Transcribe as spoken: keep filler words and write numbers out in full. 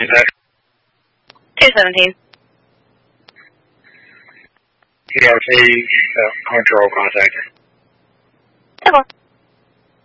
Is that two seventeen. P R C uh, control contact?